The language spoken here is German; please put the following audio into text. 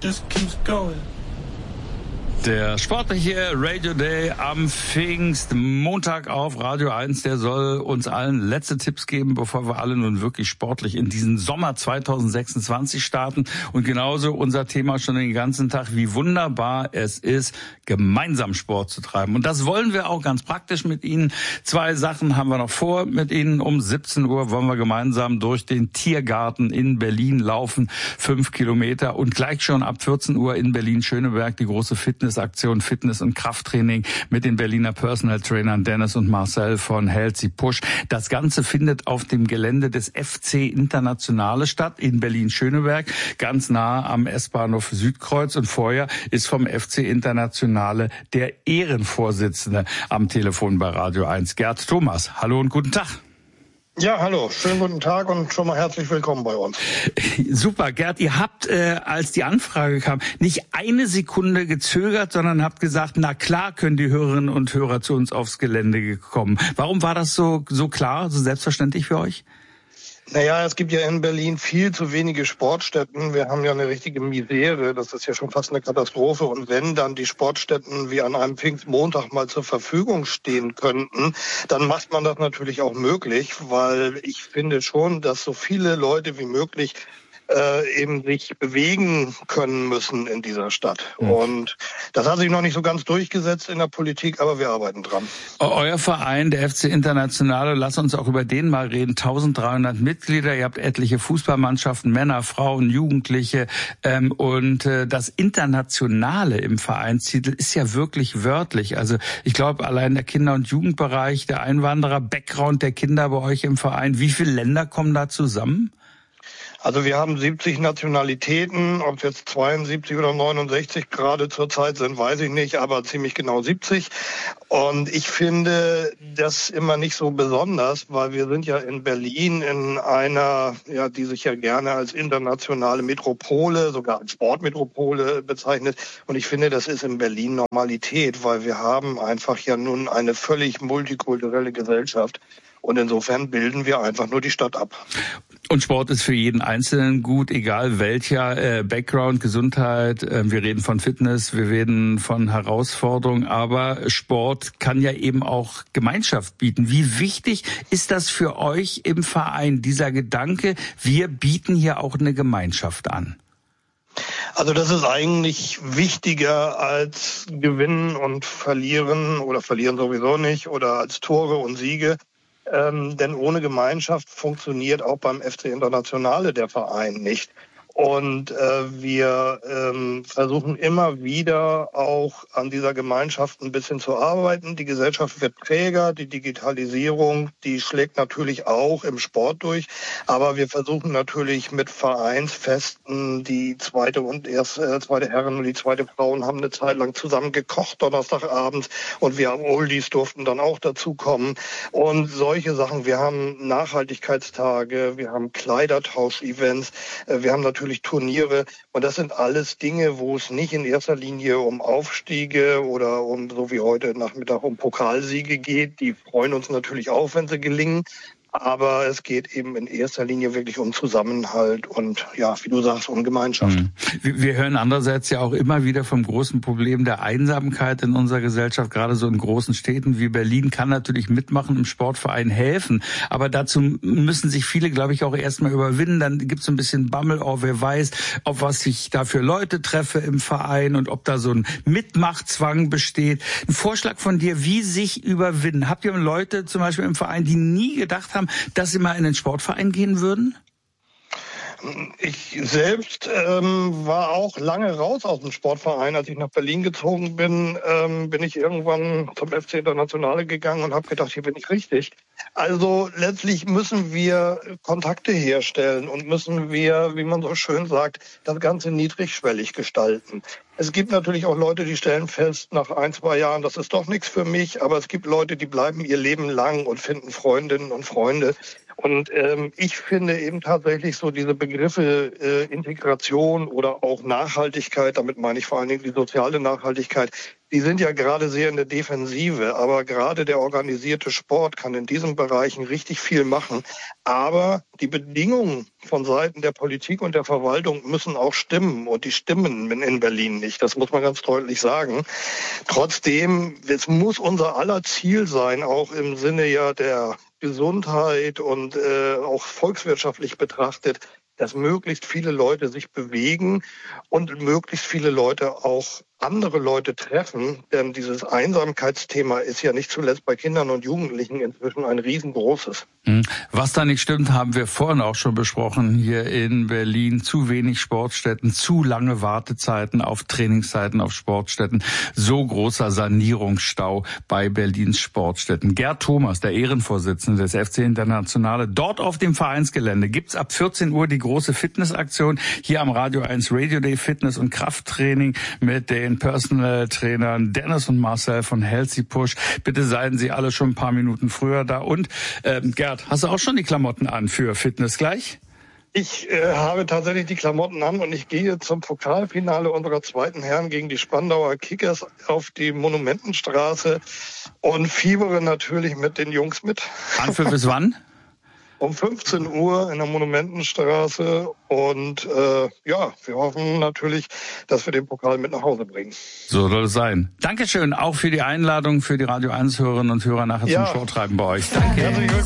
just keeps going. Der sportliche Radio Day am Pfingstmontag auf Radio 1, der soll uns allen letzte Tipps geben, bevor wir alle nun wirklich sportlich in diesen Sommer 2026 starten. Und genauso unser Thema schon den ganzen Tag, wie wunderbar es ist, gemeinsam Sport zu treiben. Und das wollen wir auch ganz praktisch mit Ihnen. 2 Sachen haben wir noch vor mit Ihnen. Um 17 Uhr wollen wir gemeinsam durch den Tiergarten in Berlin laufen, 5 Kilometer. Und gleich schon ab 14 Uhr in Berlin-Schöneberg die große Fitnessaktion Fitness- und Krafttraining mit den Berliner Personal Trainern Dennis und Marcel von Healthy Push. Das Ganze findet auf dem Gelände des FC Internationale statt in Berlin-Schöneberg, ganz nah am S-Bahnhof Südkreuz. Und vorher ist vom FC Internationale der Ehrenvorsitzende am Telefon bei Radio 1, Gerd Thomas. Hallo und guten Tag. Ja, hallo, schönen guten Tag und schon mal herzlich willkommen bei uns. Super, Gerd, ihr habt, als die Anfrage kam, nicht eine Sekunde gezögert, sondern habt gesagt, na klar können die Hörerinnen und Hörer zu uns aufs Gelände kommen. Warum war das so klar, so selbstverständlich für euch? Naja, es gibt ja in Berlin viel zu wenige Sportstätten. Wir haben ja eine richtige Misere. Das ist ja schon fast eine Katastrophe. Und wenn dann die Sportstätten wie an einem Pfingstmontag mal zur Verfügung stehen könnten, dann macht man das natürlich auch möglich, weil ich finde schon, dass so viele Leute wie möglich eben sich bewegen können müssen in dieser Stadt. Und das hat sich noch nicht so ganz durchgesetzt in der Politik, aber wir arbeiten dran. Euer Verein, der FC Internationale, lasst uns auch über den mal reden, 1300 Mitglieder, ihr habt etliche Fußballmannschaften, Männer, Frauen, Jugendliche und das Internationale im Vereinstitel ist ja wirklich wörtlich. Also ich glaube, allein der Kinder- und Jugendbereich, der Einwanderer-Background der Kinder bei euch im Verein, wie viele Länder kommen da zusammen? Also wir haben 70 Nationalitäten, ob jetzt 72 oder 69 gerade zurzeit sind, weiß ich nicht, aber ziemlich genau 70. Und ich finde das immer nicht so besonders, weil wir sind ja in Berlin in einer, ja, die sich ja gerne als internationale Metropole, sogar als Sportmetropole bezeichnet. Und ich finde, das ist in Berlin Normalität, weil wir haben einfach ja nun eine völlig multikulturelle Gesellschaft. Und insofern bilden wir einfach nur die Stadt ab. Und Sport ist für jeden Einzelnen gut, egal welcher Background, Gesundheit. Wir reden von Fitness, wir reden von Herausforderungen, aber Sport kann ja eben auch Gemeinschaft bieten. Wie wichtig ist das für euch im Verein, dieser Gedanke, wir bieten hier auch eine Gemeinschaft an? Also das ist eigentlich wichtiger als Gewinnen und Verlieren oder Verlieren sowieso nicht oder als Tore und Siege. Denn ohne Gemeinschaft funktioniert auch beim FC Internationale der Verein nicht. Und wir versuchen immer wieder auch an dieser Gemeinschaft ein bisschen zu arbeiten. Die Gesellschaft wird träger, die Digitalisierung, die schlägt natürlich auch im Sport durch. Aber wir versuchen natürlich mit Vereinsfesten, die zweite Herren und die zweite Frauen haben eine Zeit lang zusammen gekocht, Donnerstagabends. Und wir haben Oldies durften dann auch dazukommen. Und solche Sachen. Wir haben Nachhaltigkeitstage, wir haben Kleidertausch-Events, wir haben natürlich Turniere und das sind alles Dinge, wo es nicht in erster Linie um Aufstiege oder um, so wie heute Nachmittag, um Pokalsiege geht. Die freuen uns natürlich auch, wenn sie gelingen. Aber es geht eben in erster Linie wirklich um Zusammenhalt und, ja, wie du sagst, um Gemeinschaft. Wir hören andererseits ja auch immer wieder vom großen Problem der Einsamkeit in unserer Gesellschaft. Gerade so in großen Städten wie Berlin kann natürlich mitmachen, im Sportverein helfen. Aber dazu müssen sich viele, glaube ich, auch erstmal überwinden. Dann gibt es so ein bisschen Bammel, wer weiß, ob was ich da für Leute treffe im Verein und ob da so ein Mitmachzwang besteht. Ein Vorschlag von dir, wie sich überwinden. Habt ihr Leute zum Beispiel im Verein, die nie gedacht haben, dass sie mal in den Sportverein gehen würden? Ich selbst war auch lange raus aus dem Sportverein. Als ich nach Berlin gezogen bin, bin ich irgendwann zum FC Internationale gegangen und habe gedacht, hier bin ich richtig. Also letztlich müssen wir Kontakte herstellen und müssen wir, wie man so schön sagt, das Ganze niedrigschwellig gestalten. Es gibt natürlich auch Leute, die stellen fest, nach 1-2 Jahren, das ist doch nichts für mich. Aber es gibt Leute, die bleiben ihr Leben lang und finden Freundinnen und Freunde. Und ich finde eben tatsächlich so diese Begriffe Integration oder auch Nachhaltigkeit, damit meine ich vor allen Dingen die soziale Nachhaltigkeit, die sind ja gerade sehr in der Defensive. Aber gerade der organisierte Sport kann in diesen Bereichen richtig viel machen. Aber die Bedingungen von Seiten der Politik und der Verwaltung müssen auch stimmen. Und die stimmen in Berlin nicht. Das muss man ganz deutlich sagen. Trotzdem, es muss unser aller Ziel sein, auch im Sinne ja der Gesundheit und auch volkswirtschaftlich betrachtet, dass möglichst viele Leute sich bewegen und möglichst viele Leute auch andere Leute treffen. Denn dieses Einsamkeitsthema ist ja nicht zuletzt bei Kindern und Jugendlichen inzwischen ein riesengroßes. Was da nicht stimmt, haben wir vorhin auch schon besprochen hier in Berlin. Zu wenig Sportstätten, zu lange Wartezeiten auf Trainingszeiten auf Sportstätten. So großer Sanierungsstau bei Berlins Sportstätten. Gerd Thomas, der Ehrenvorsitzende des FC Internationale, dort auf dem Vereinsgelände gibt's ab 14 Uhr die große Fitnessaktion. Hier am Radio 1 Radio Day Fitness- und Krafttraining mit den Personal Trainern Dennis und Marcel von Healthy Push. Bitte seien Sie alle schon ein paar Minuten früher da. Und Gerd, hast du auch schon die Klamotten an für Fitness gleich? Ich habe tatsächlich die Klamotten an und ich gehe zum Pokalfinale unserer zweiten Herren gegen die Spandauer Kickers auf die Monumentenstraße und fiebere natürlich mit den Jungs mit. Anpfiff bis wann? Um 15 Uhr in der Monumentenstraße und wir hoffen natürlich, dass wir den Pokal mit nach Hause bringen. So soll es sein. Dankeschön auch für die Einladung für die Radio 1 Hörerinnen und Hörer nachher zum Sporttreiben bei euch. Danke.